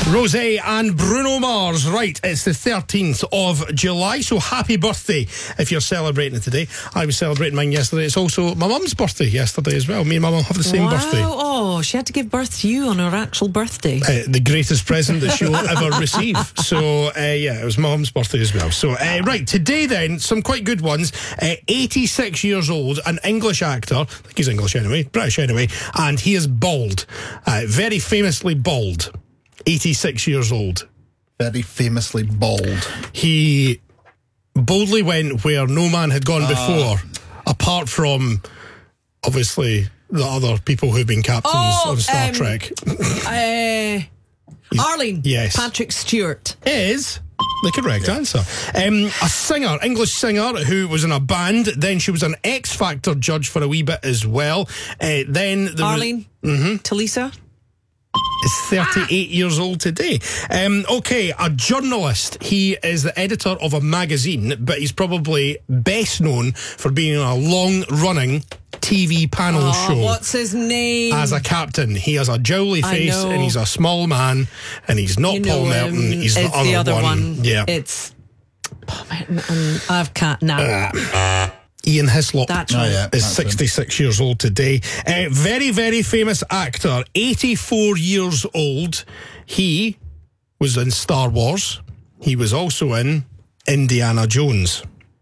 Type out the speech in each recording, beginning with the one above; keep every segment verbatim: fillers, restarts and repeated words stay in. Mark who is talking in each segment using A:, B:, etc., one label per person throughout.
A: Rosé and Bruno Mars. Right, it's the thirteenth of July, so happy birthday if you're celebrating it today. I was celebrating mine yesterday. It's also my mum's birthday yesterday as well. Me and my mum have the same
B: wow.
A: birthday.
B: Oh, she had to give birth to you on her actual birthday.
A: Uh, the greatest present that she'll ever receive. So, uh, yeah, it was my mum's birthday as well. So, uh, right, today then, some quite good ones. Uh, eighty-six years old, an English actor. I think he's English anyway, British anyway, and he is bald. Uh, very famously bald. eighty-six years old.
C: Very famously bald.
A: He boldly went where no man had gone uh. before, apart from, obviously, the other people who've been captains
B: oh,
A: on Star
B: um,
A: Trek.
B: uh, Arlene.
A: Yes.
B: Patrick Stewart.
A: Is the correct answer. Um, a singer, English singer, who was in a band. Then she was an X Factor judge for a wee bit as well. Uh, then there
B: Arlene.
A: Was, mm-hmm.
B: Talisa.
A: Is thirty-eight ah. years old today. Um, okay, a journalist. He is the editor of a magazine, but he's probably best known for being on a long-running T V panel
B: oh,
A: show.
B: What's his name?
A: As a captain. He has a jowly face and he's a small man and he's not
B: you
A: Paul
B: know,
A: Merton.
B: um,
A: He's the
B: it's
A: other,
B: the other
A: one.
B: one.
A: Yeah.
B: It's Paul Merton and I've can't now.
A: Uh, Ian Hislop.
B: That's right.
C: Oh, yeah,
A: is
C: that's
A: sixty-six him. Years old today. Uh, very, very famous actor, eighty-four years old. He was in Star Wars. He was also in Indiana Jones.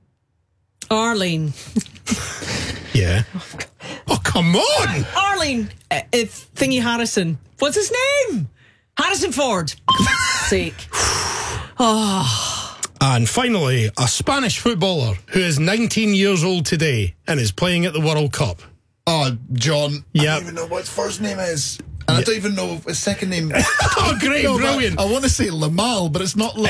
B: Arlene.
A: Yeah. Oh, come on!
B: Arlene. Uh, uh, Thingy Harrison. What's his name? Harrison Ford. Sake. Oh.
A: And finally, a Spanish footballer who is nineteen years old today and is playing at the World Cup.
C: Oh, John.
A: Yep.
C: I don't even know what his first name is. And yep. I don't even know his second name.
A: Oh, great,
C: no,
A: brilliant.
C: I want to say Lamal, but it's not Lamal.